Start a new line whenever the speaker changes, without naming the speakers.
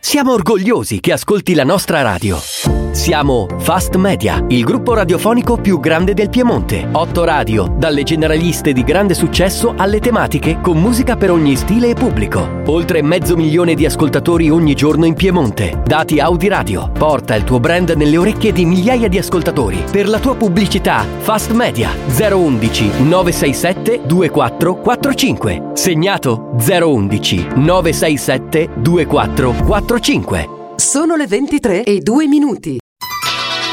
Siamo orgogliosi che ascolti la nostra radio. Siamo Fast Media, il gruppo radiofonico più grande del Piemonte. 8 radio, dalle generaliste di grande successo alle tematiche con musica per ogni stile e pubblico. Oltre 500.000 di ascoltatori ogni giorno in Piemonte. Dati Audi Radio. Porta il tuo brand nelle orecchie di migliaia di ascoltatori. Per la tua pubblicità, Fast Media 011 967 2445. Segnato 011 967 2445.
Sono le 23:02.